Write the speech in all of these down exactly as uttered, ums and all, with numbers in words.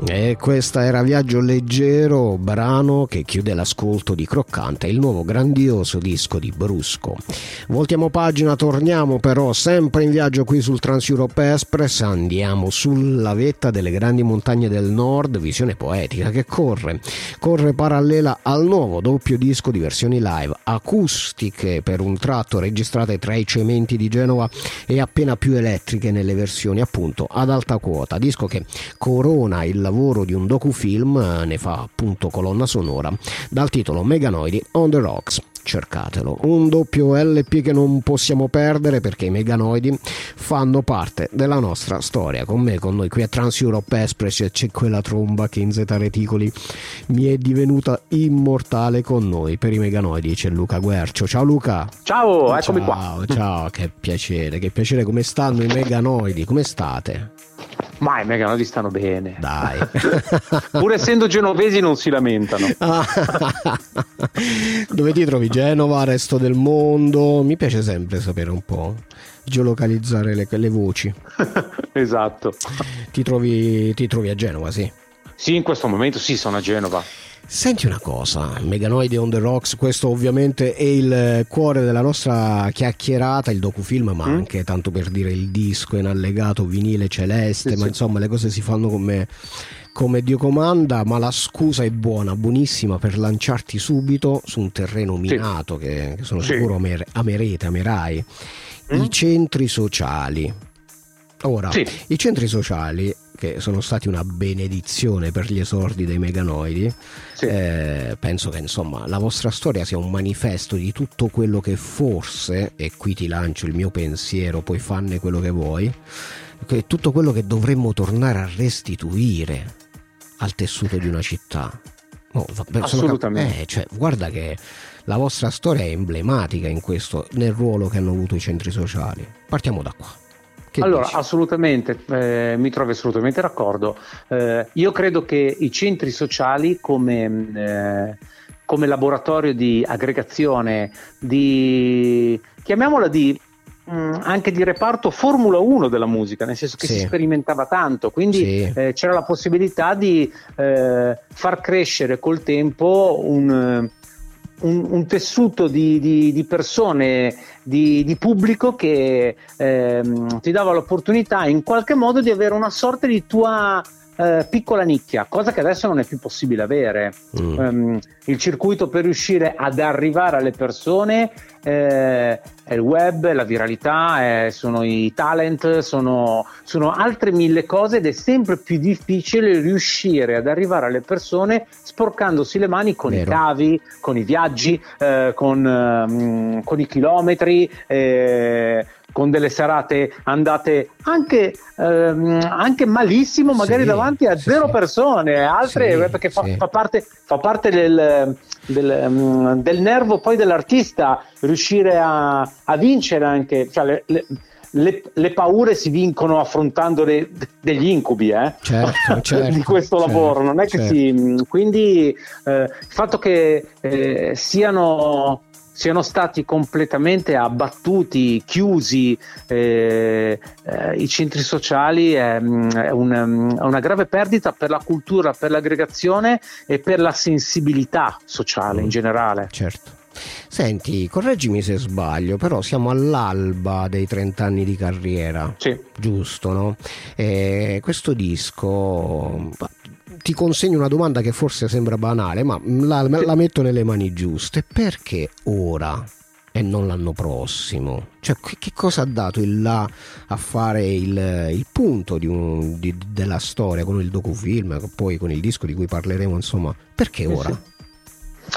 E questa era Viaggio Leggero, brano che chiude l'ascolto di Croccante, il nuovo grandioso disco di Brusco. Voltiamo pagina, torniamo però sempre in viaggio qui sul Trans Europe Express, andiamo sulla vetta delle grandi montagne del nord, visione poetica che corre, corre parallela al nuovo doppio disco di versioni live, acustiche per un tratto registrate tra i cementi di Genova e appena più elettriche nelle versioni appunto ad alta quota, disco che corona il lavoro di un docufilm, ne fa appunto colonna sonora, dal titolo Meganoidi on the Rocks. Cercatelo, un doppio L P che non possiamo perdere perché i Meganoidi fanno parte della nostra storia. Con me, con noi qui a Trans Europe Express c'è quella tromba che in Zeta Reticoli mi è divenuta immortale. Con noi per i Meganoidi c'è Luca Guercio. Ciao Luca. Ciao, eccomi ciao, qua. Ciao, ciao, che piacere, che piacere. Come stanno i Meganoidi? Come state? Ma i Meganoidi stanno bene. Dai. Pur essendo genovesi non si lamentano. Dove ti trovi? Genova, resto del mondo? Mi piace sempre sapere un po', geolocalizzare le, le voci. Esatto. Ti trovi, ti trovi a Genova, sì? Sì, in questo momento sì, sono a Genova. Senti una cosa, Meganoidi on the Rocks, questo ovviamente è il cuore della nostra chiacchierata, il docufilm, ma mm. anche, tanto per dire, il disco in allegato, vinile celeste, sì, ma sì. Insomma le cose si fanno come, come Dio comanda, ma la scusa è buona, buonissima per lanciarti subito su un terreno minato, sì. che, che sono sì. sicuro amer, amerete, amerai, mm. i centri sociali. Ora, sì. i centri sociali, che sono stati una benedizione per gli esordi dei Meganoidi, sì. eh, penso che insomma la vostra storia sia un manifesto di tutto quello che forse, e qui ti lancio il mio pensiero, poi fanne quello che vuoi, che tutto quello che dovremmo tornare a restituire al tessuto di una città. Oh, vabbè, assolutamente. Sono, eh, cioè, guarda che la vostra storia è emblematica in questo, nel ruolo che hanno avuto i centri sociali. Partiamo da qua. Che allora, dici? assolutamente, eh, mi trovo assolutamente d'accordo. Eh, io credo che i centri sociali come, eh, come laboratorio di aggregazione, di chiamiamola di mh, anche di reparto Formula uno della musica, nel senso che sì. si sperimentava tanto, quindi sì. eh, c'era la possibilità di eh, far crescere col tempo un Un, un tessuto di, di, di persone, di, di pubblico che ehm, ti dava l'opportunità in qualche modo di avere una sorta di tua eh, piccola nicchia, cosa che adesso non è più possibile avere. Mm. Um, il circuito per riuscire ad arrivare alle persone eh, è il web, la viralità, eh, sono i talent, sono, sono altre mille cose ed è sempre più difficile riuscire ad arrivare alle persone sporcandosi le mani con Vero. i cavi, con i viaggi, eh, con, um, con i chilometri, eh, con delle serate andate anche, ehm, anche malissimo, magari sì, davanti a sì, zero sì. persone, altre sì, perché fa, sì. fa parte, fa parte del, del, um, del nervo poi dell'artista riuscire a, a vincere anche, cioè le, le, le, le paure si vincono affrontando le, degli incubi eh? certo, certo, di questo certo, lavoro, non è che certo. si quindi eh, il fatto che eh, siano siano stati completamente abbattuti, chiusi eh, eh, i centri sociali è, è, un, è una grave perdita per la cultura, per l'aggregazione e per la sensibilità sociale mm. in generale. Certo. Senti, correggimi se sbaglio, però siamo all'alba dei trenta anni di carriera, sì. giusto, no? E questo disco... Ti consegno una domanda che forse sembra banale, ma la, la metto nelle mani giuste. Perché ora e non l'anno prossimo? Cioè, che cosa ha dato il là a fare il, il punto di un, di, della storia con il docufilm, poi con il disco di cui parleremo, insomma? Perché ora? Sì.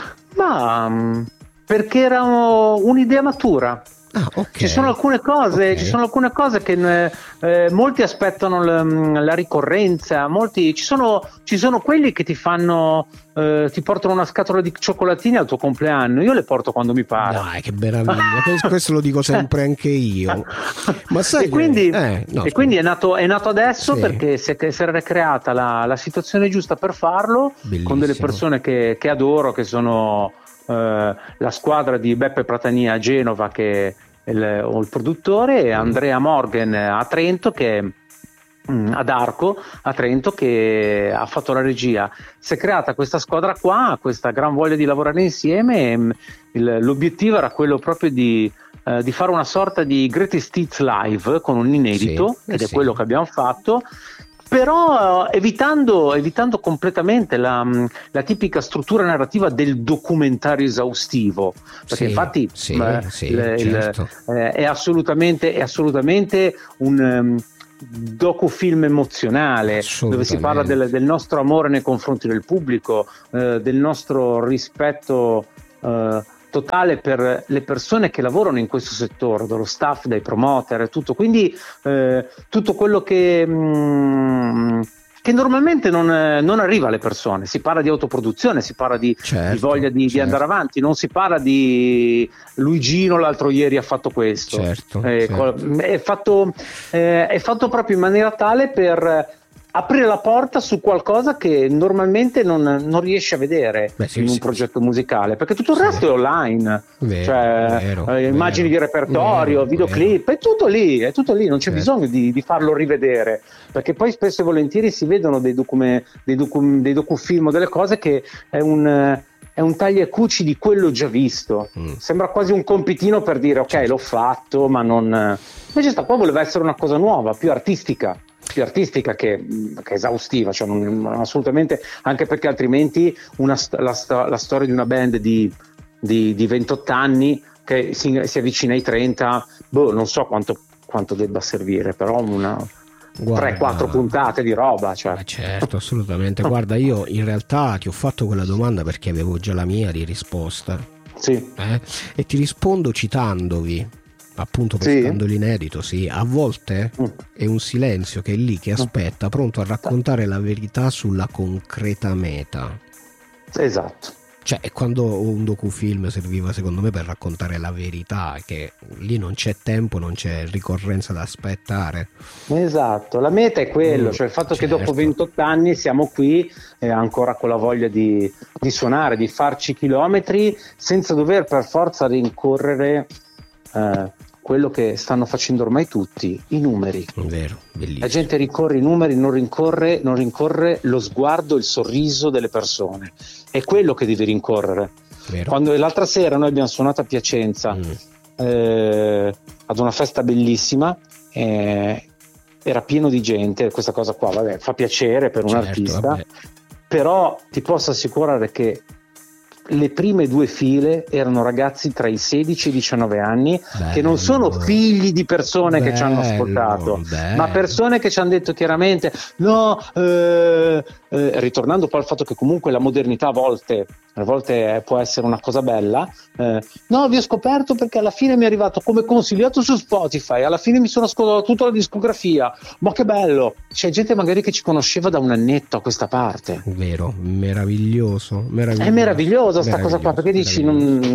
Ma perché era un'idea matura. Ah, okay. Ci sono alcune cose, okay. ci sono alcune cose che eh, molti aspettano la, la ricorrenza, molti ci sono, ci sono quelli che ti fanno, eh, ti portano una scatola di cioccolatini al tuo compleanno. Io le porto quando mi pare. Dai, che meraviglia! Questo lo dico sempre anche io. Ma sai e quindi, eh, no, e quindi è nato, è nato adesso sì. perché si è, si era creata la, la situazione giusta per farlo. Bellissimo. Con delle persone che, che adoro, che sono Uh, la squadra di Beppe Pratania a Genova, che è il, o il produttore, e Andrea Morgan a Trento, che ad Arco a Trento, che ha fatto la regia. Si è creata questa squadra qua, questa gran voglia di lavorare insieme, e il, l'obiettivo era quello proprio di, eh, di fare una sorta di Greatest Hits live con un inedito, sì, ed è sì. quello che abbiamo fatto, però evitando, evitando completamente la, la tipica struttura narrativa del documentario esaustivo, perché sì, infatti sì, eh, sì, il, certo. il, eh, è assolutamente, è assolutamente un um, docufilm emozionale, dove si parla del, del nostro amore nei confronti del pubblico, eh, del nostro rispetto eh, totale per le persone che lavorano in questo settore, dallo staff, dai promoter, tutto. Quindi eh, tutto quello che mh, che normalmente non, non arriva alle persone. Si parla di autoproduzione, si parla di, certo, di voglia di, certo. di andare avanti, non si parla di Luigino l'altro ieri ha fatto questo. Certo, eh, certo. È, fatto, eh, è fatto proprio in maniera tale per aprire la porta su qualcosa che normalmente non, non riesci a vedere Beh, sì, in un sì, progetto sì. musicale, perché tutto il sì. resto è online, vero, cioè vero, eh, immagini vero, di repertorio, vero, videoclip, vero. è tutto lì, è tutto lì, non c'è certo. bisogno di, di farlo rivedere, perché poi spesso e volentieri si vedono dei, docume, dei, docu, dei docufilm o delle cose che è un... è un taglia e cuci di quello già visto. Mm. Sembra quasi un compitino per dire ok, certo. l'ho fatto, ma non... Invece sta qua voleva essere una cosa nuova, più artistica, più artistica che, che esaustiva, cioè non, non assolutamente, anche perché altrimenti una, la, la storia di una band di, di, di ventotto anni che si, si avvicina ai trenta, boh, non so quanto, quanto debba servire, però una... tre quattro puntate di roba, cioè. Ma certo, assolutamente. Guarda, io in realtà ti ho fatto quella domanda perché avevo già la mia di risposta. Sì. Eh? E ti rispondo citandovi, appunto pescando sì. l'inedito, sì. A volte mm. è un silenzio che è lì, che aspetta, pronto a raccontare la verità sulla concreta meta. Esatto. Cioè, è quando un docufilm serviva secondo me per raccontare la verità, che lì non c'è tempo, non c'è ricorrenza da aspettare. Esatto, la meta è quello, mm, cioè il fatto certo. che dopo ventotto anni siamo qui eh, ancora con la voglia di, di suonare, di farci chilometri senza dover per forza rincorrere eh, quello che stanno facendo ormai tutti, i numeri. Vero, bellissimo. La gente ricorre i numeri, non rincorre, non rincorre lo sguardo, il sorriso delle persone. È quello che devi rincorrere. Vero. Quando l'altra sera noi abbiamo suonato a Piacenza mm. eh, ad una festa bellissima, eh, era pieno di gente, questa cosa qua vabbè, fa piacere per un certo, artista, vabbè. Però ti posso assicurare che le prime due file erano ragazzi tra i sedici e i diciannove anni, bello, che non sono figli di persone bello, che ci hanno ascoltato, bello. ma persone che ci hanno detto chiaramente no, eh, eh, ritornando poi al fatto che comunque la modernità a volte, a volte può essere una cosa bella, eh, no, vi ho scoperto perché alla fine mi è arrivato come consigliato su Spotify, alla fine mi sono ascoltato tutta la discografia, ma che bello, c'è gente magari che ci conosceva da un annetto a questa parte. Vero, meraviglioso, meraviglioso. È meraviglioso sta cosa qua, perché dici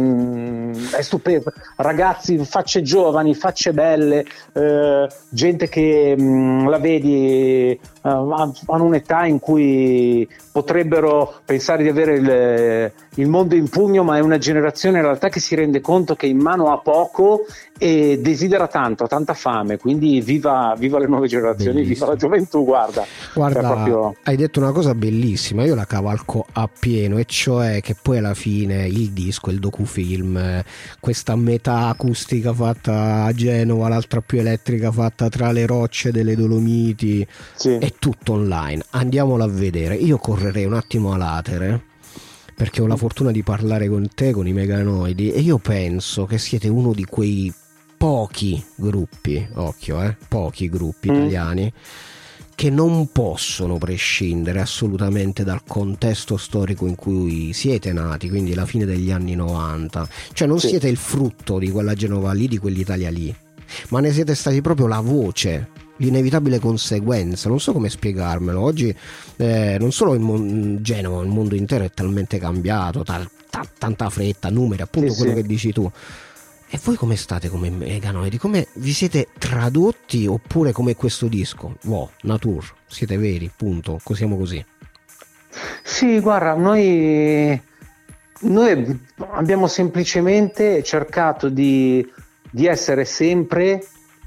non, è stupendo, ragazzi, facce giovani, facce belle, eh, gente che mh, la vedi eh, hanno un'età in cui potrebbero pensare di avere il, il mondo in pugno, ma è una generazione in realtà che si rende conto che in mano ha poco e desidera tanto, ha tanta fame, quindi viva, viva le nuove generazioni, bellissimo. Viva la gioventù, guarda. Guarda, proprio... hai detto una cosa bellissima, io la cavalco appieno, e cioè che poi alla fine il disco, il docufilm, questa metà acustica fatta a Genova, l'altra più elettrica fatta tra le rocce delle Dolomiti, sì. è tutto online, andiamolo a vedere. Io correrei un attimo a latere, perché ho la fortuna di parlare con te, con i Meganoidi, e io penso che siete uno di quei pochi gruppi, occhio eh, pochi gruppi mm. italiani che non possono prescindere assolutamente dal contesto storico in cui siete nati, quindi la fine degli anni novanta, cioè non sì. siete il frutto di quella Genova lì, di quell'Italia lì, ma ne siete stati proprio la voce, l'inevitabile conseguenza. Non so come spiegarmelo. Oggi eh, non solo il mon- Genova, il mondo intero è talmente cambiato, tal- ta- tanta fretta, numeri, appunto sì, quello sì. che dici tu. E voi come state come Meganoidi? Come vi siete tradotti, oppure come questo disco? Wow, nature, siete veri, punto, siamo così. Sì, guarda, noi, noi abbiamo semplicemente cercato di, di essere sempre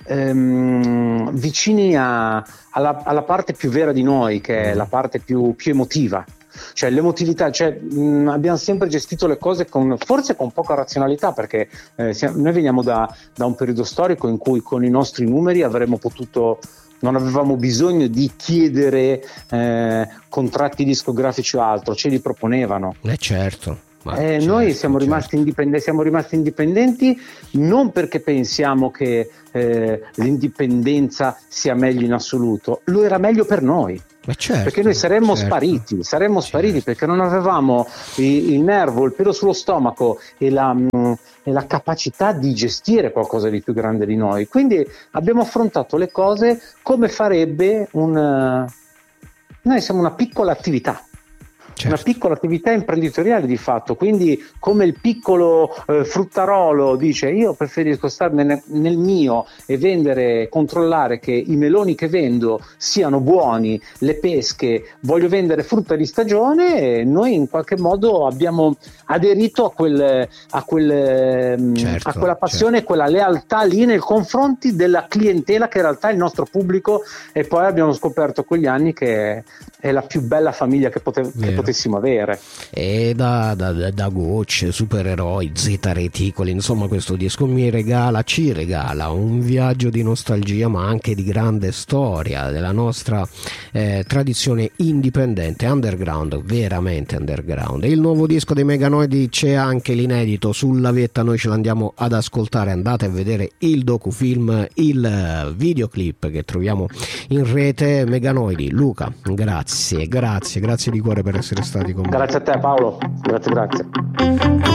ehm, vicini a, alla, alla parte più vera di noi, che è la parte più, più emotiva. Cioè l'emotività, cioè, mh, abbiamo sempre gestito le cose con, forse con poca razionalità, perché eh, siamo, noi veniamo da, da un periodo storico in cui con i nostri numeri avremmo potuto, non avevamo bisogno di chiedere eh, contratti discografici o altro, ce li proponevano. Eh certo. Eh, certo, noi siamo, certo. rimasti indipendenti, siamo rimasti indipendenti non perché pensiamo che eh, l'indipendenza sia meglio in assoluto, lo era meglio per noi. Certo, perché noi saremmo certo, spariti, saremmo spariti certo. perché non avevamo il, il nervo, il pelo sullo stomaco e la, mh, e la capacità di gestire qualcosa di più grande di noi. Quindi abbiamo affrontato le cose come farebbe un... Noi siamo una piccola attività. Certo. Una piccola attività imprenditoriale di fatto, quindi come il piccolo eh, fruttarolo dice io preferisco stare nel, nel mio e vendere, controllare che i meloni che vendo siano buoni, le pesche, voglio vendere frutta di stagione, e noi in qualche modo abbiamo aderito a, quel, a, quel, certo, a quella passione, certo. quella lealtà lì nei confronti della clientela che in realtà è il nostro pubblico, e poi abbiamo scoperto con gli anni che è la più bella famiglia che, pote- che potessimo avere. E da, da, da gocce, supereroi, zeta reticoli, insomma questo disco mi regala, ci regala un viaggio di nostalgia ma anche di grande storia della nostra eh, tradizione indipendente, underground, veramente underground. Il nuovo disco dei Meganoidi, c'è anche l'inedito sulla vetta, noi ce l'andiamo ad ascoltare, andate a vedere il docufilm, il videoclip che troviamo in rete. Meganoidi, Luca, grazie, grazie, grazie di cuore per essere stati con me. Grazie a te Paolo, grazie, grazie.